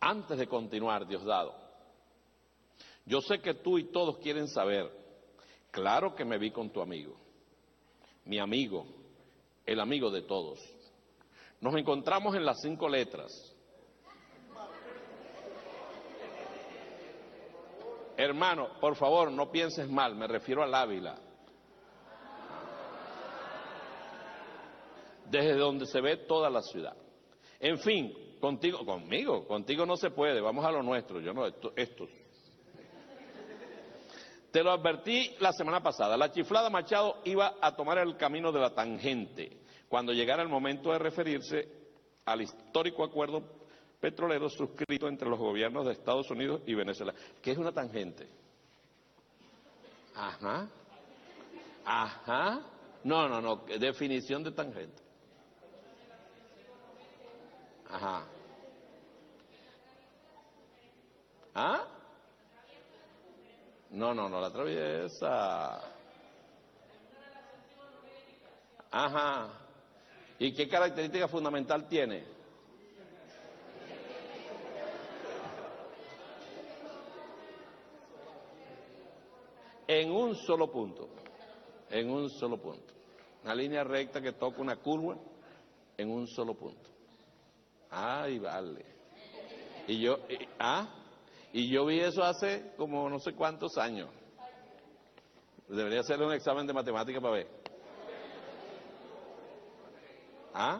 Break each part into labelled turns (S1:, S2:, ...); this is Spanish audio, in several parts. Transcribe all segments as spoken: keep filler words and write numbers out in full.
S1: Antes de continuar, Diosdado, yo sé que tú y todos quieren saber, claro que me vi con tu amigo, mi amigo, el amigo de todos. Nos encontramos en las cinco letras. Hermano, por favor, no pienses mal, me refiero al Ávila. Desde donde se ve toda la ciudad. En fin, contigo, conmigo, contigo no se puede, vamos a lo nuestro, yo no, esto, estos. Te lo advertí la semana pasada, la chiflada Machado iba a tomar el camino de la tangente cuando llegara el momento de referirse al histórico acuerdo petrolero suscrito entre los gobiernos de Estados Unidos y Venezuela. ¿Qué es una tangente? Ajá, ajá, no, no, no, definición de tangente. Ajá. ¿Ah? No, no, no, la traviesa. Ajá. ¿Y qué característica fundamental tiene? En un solo punto, en un solo punto. Una línea recta que toca una curva en un solo punto. Ay, vale. Y yo, y, ah, y yo vi eso hace como no sé cuántos años. Debería hacerle un examen de matemática para ver. ¿Ah?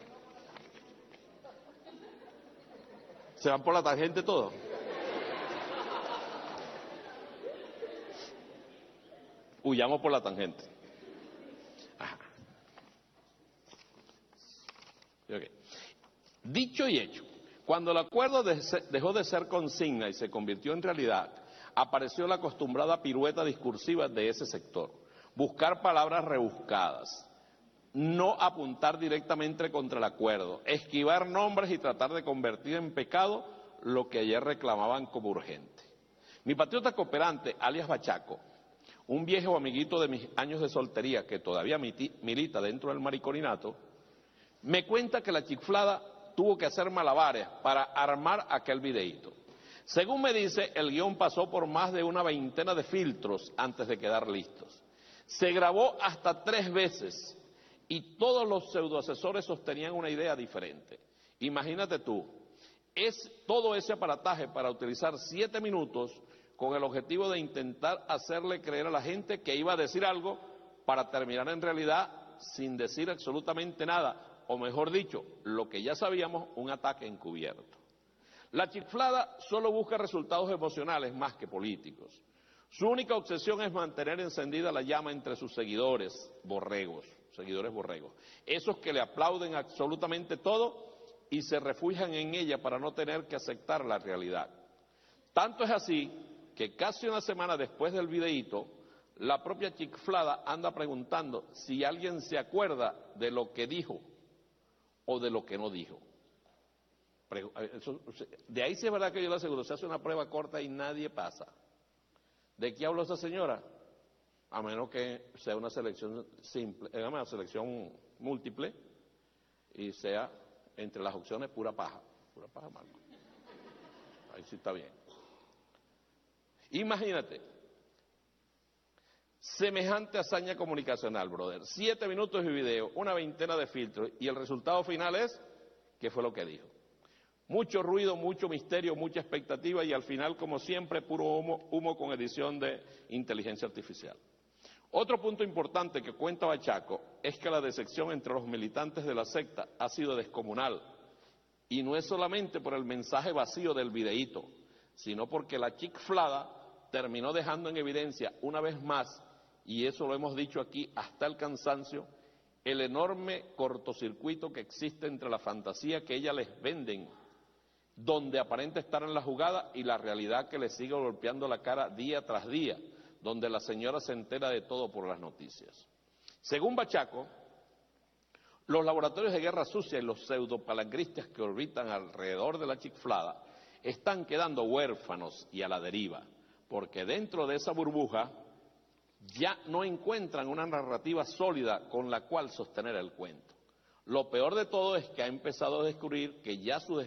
S1: ¿Se van por la tangente todo? Huyamos por la tangente. Ajá. Okay. Dicho y hecho, cuando el acuerdo dejó de ser consigna y se convirtió en realidad, apareció la acostumbrada pirueta discursiva de ese sector, buscar palabras rebuscadas, no apuntar directamente contra el acuerdo, esquivar nombres y tratar de convertir en pecado lo que ayer reclamaban como urgente. Mi patriota cooperante, alias Bachaco, un viejo amiguito de mis años de soltería que todavía milita dentro del mariconinato, me cuenta que la chiflada tuvo que hacer malabares para armar aquel videíto. Según me dice, el guión pasó por más de una veintena de filtros antes de quedar listos. Se grabó hasta tres veces y todos los pseudoasesores sostenían una idea diferente. Imagínate tú, es todo ese aparataje para utilizar siete minutos con el objetivo de intentar hacerle creer a la gente que iba a decir algo para terminar en realidad sin decir absolutamente nada, o mejor dicho, lo que ya sabíamos, un ataque encubierto. La chiflada solo busca resultados emocionales más que políticos. Su única obsesión es mantener encendida la llama entre sus seguidores borregos, seguidores borregos, esos que le aplauden absolutamente todo y se refugian en ella para no tener que aceptar la realidad. Tanto es así que casi una semana después del videíto, la propia chiflada anda preguntando si alguien se acuerda de lo que dijo o de lo que no dijo. De ahí sí es verdad que yo le aseguro, se hace una prueba corta y nadie pasa. ¿De qué habló esa señora? A menos que sea una selección simple, eh, una selección múltiple y sea entre las opciones pura paja. Pura paja, Marco. Ahí sí está bien. Imagínate, semejante hazaña comunicacional, brother. Siete minutos de video, una veintena de filtros y el resultado final es, ¿qué fue lo que dijo? Mucho ruido, mucho misterio, mucha expectativa y al final, como siempre, puro humo, humo con edición de inteligencia artificial. Otro punto importante que cuenta Bachaco es que la decepción entre los militantes de la secta ha sido descomunal. Y no es solamente por el mensaje vacío del videíto, sino porque la chiflada terminó dejando en evidencia una vez más, y eso lo hemos dicho aquí hasta el cansancio, el enorme cortocircuito que existe entre la fantasía que ellas les venden, donde aparenta estar en la jugada, y la realidad que les sigue golpeando la cara día tras día, donde la señora se entera de todo por las noticias. Según Bachaco, los laboratorios de guerra sucia y los pseudopalangristas que orbitan alrededor de la chiflada están quedando huérfanos y a la deriva, porque dentro de esa burbuja ya no encuentran una narrativa sólida con la cual sostener el cuento. Lo peor de todo es que ha empezado a descubrir que ya sus